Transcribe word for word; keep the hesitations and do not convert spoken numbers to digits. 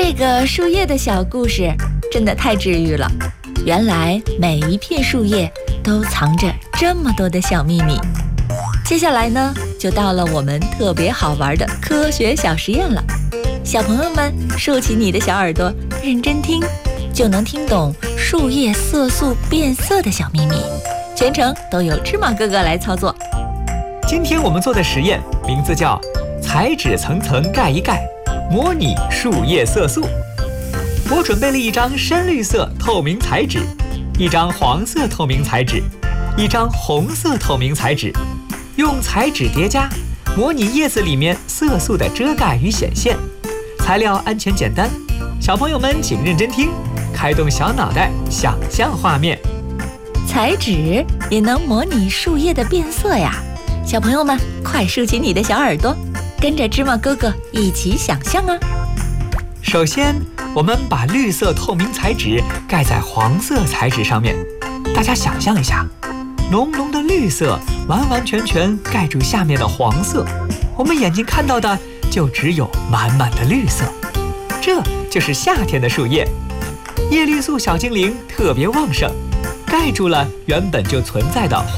这个树叶的小故事真的太治愈了。原来每一片树叶都藏着这么多的小秘密。接下来呢，就到了我们特别好玩的科学小实验了。小朋友们竖起你的小耳朵，认真听，就能听懂树叶色素变色的小秘密。全程都由芝麻哥哥来操作。 今天我们做的实验名字叫彩纸层层盖一盖，模拟树叶色素。我准备了一张深绿色透明彩纸，一张黄色透明彩纸，一张红色透明彩纸，用彩纸叠加，模拟叶子里面色素的遮盖与显现。材料安全简单，小朋友们请认真听，开动小脑袋想象画面。 彩纸也能模拟树叶的变色呀！小朋友们快竖起你的小耳朵，跟着芝麻哥哥一起想象啊！ 首先我们把绿色透明彩纸盖在黄色彩纸上面，大家想象一下，浓浓的绿色完完全全盖住下面的黄色，我们眼睛看到的就只有满满的绿色。这就是夏天的树叶，叶绿素小精灵特别旺盛，盖住了原本就存在的黄